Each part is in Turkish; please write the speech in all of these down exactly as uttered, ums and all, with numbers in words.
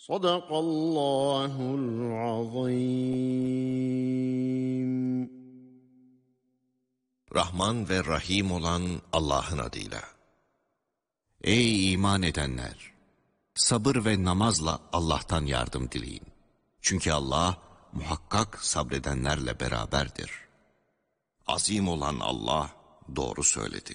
Sadakallahul azim. Rahman ve Rahim olan Allah'ın adıyla. Ey iman edenler! Sabır ve namazla Allah'tan yardım dileyin. Çünkü Allah muhakkak sabredenlerle beraberdir. Azim olan Allah doğru söyledi.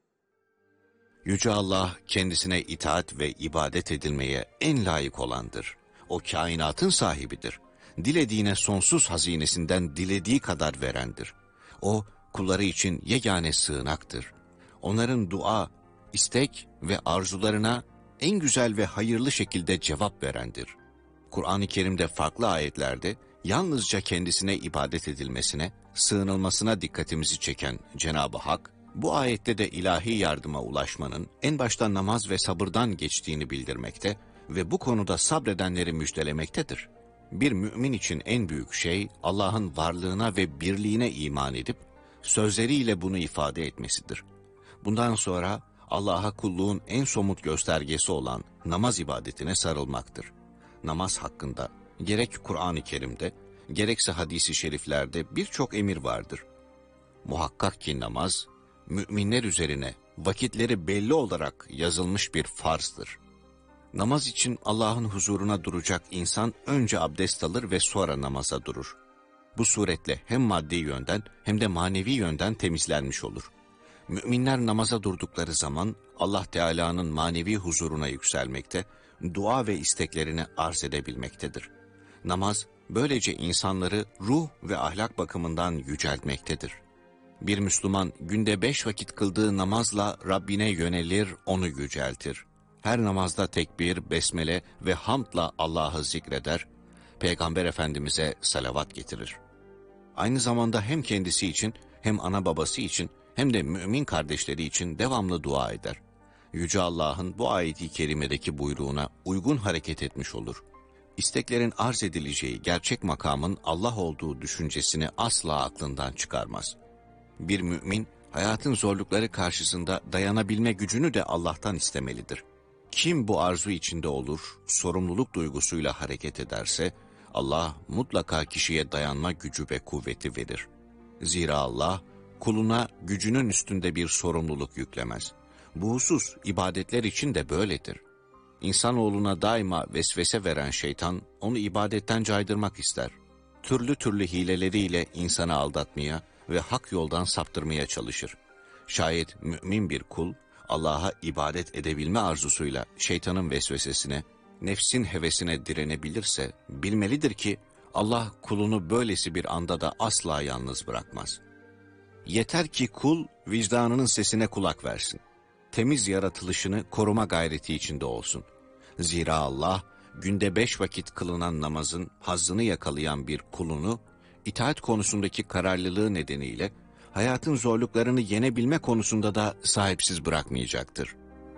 Yüce Allah kendisine itaat ve ibadet edilmeye en layık olandır. O kainatın sahibidir. Dilediğine sonsuz hazinesinden dilediği kadar verendir. O kulları için yegane sığınaktır. Onların dua, istek ve arzularına en güzel ve hayırlı şekilde cevap verendir. Kur'an-ı Kerim'de farklı ayetlerde yalnızca kendisine ibadet edilmesine, sığınılmasına dikkatimizi çeken Cenab-ı Hak, bu ayette de ilahi yardıma ulaşmanın en başta namaz ve sabırdan geçtiğini bildirmekte ve bu konuda sabredenleri müjdelemektedir. Bir mümin için en büyük şey Allah'ın varlığına ve birliğine iman edip sözleriyle bunu ifade etmesidir. Bundan sonra Allah'a kulluğun en somut göstergesi olan namaz ibadetine sarılmaktır. Namaz hakkında gerek Kur'an-ı Kerim'de gerekse hadis-i şeriflerde birçok emir vardır. Muhakkak ki namaz, müminler üzerine vakitleri belli olarak yazılmış bir farzdır. Namaz için Allah'ın huzuruna duracak insan önce abdest alır ve sonra namaza durur. Bu suretle hem maddi yönden hem de manevi yönden temizlenmiş olur. Müminler namaza durdukları zaman Allah Teala'nın manevi huzuruna yükselmekte, dua ve isteklerini arz edebilmektedir. Namaz böylece insanları ruh ve ahlak bakımından yüceltmektedir. Bir Müslüman günde beş vakit kıldığı namazla Rabbine yönelir, onu yüceltir. Her namazda tekbir, besmele ve hamdla Allah'ı zikreder, Peygamber Efendimiz'e salavat getirir. Aynı zamanda hem kendisi için hem ana babası için hem de mümin kardeşleri için devamlı dua eder. Yüce Allah'ın bu ayet-i kerimedeki buyruğuna uygun hareket etmiş olur. İsteklerin arz edileceği gerçek makamın Allah olduğu düşüncesini asla aklından çıkarmaz. Bir mümin, hayatın zorlukları karşısında dayanabilme gücünü de Allah'tan istemelidir. Kim bu arzu içinde olur, sorumluluk duygusuyla hareket ederse, Allah mutlaka kişiye dayanma gücü ve kuvveti verir. Zira Allah, kuluna gücünün üstünde bir sorumluluk yüklemez. Bu husus ibadetler için de böyledir. İnsanoğluna daima vesvese veren şeytan, onu ibadetten caydırmak ister. Türlü türlü hileleriyle insanı aldatmaya ve hak yoldan saptırmaya çalışır. Şayet mümin bir kul, Allah'a ibadet edebilme arzusuyla şeytanın vesvesesine, nefsin hevesine direnebilirse, bilmelidir ki Allah kulunu böylesi bir anda da asla yalnız bırakmaz. Yeter ki kul vicdanının sesine kulak versin. Temiz yaratılışını koruma gayreti içinde olsun. Zira Allah, günde beş vakit kılınan namazın hazzını yakalayan bir kulunu, itaat konusundaki kararlılığı nedeniyle, hayatın zorluklarını yenebilme konusunda da sahipsiz bırakmayacaktır.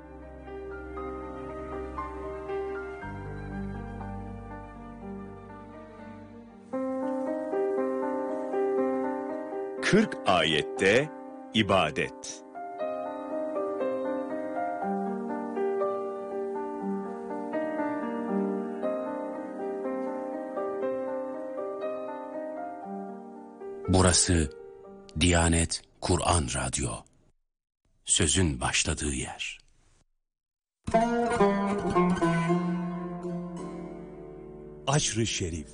kırk ayette ibadet. Burası Diyanet Kur'an Radyo. Sözün başladığı yer. Aşr-ı Şerif.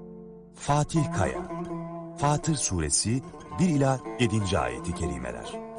Fatih Kaya. Fatır Suresi bir ila yedinci ayeti kerimeler.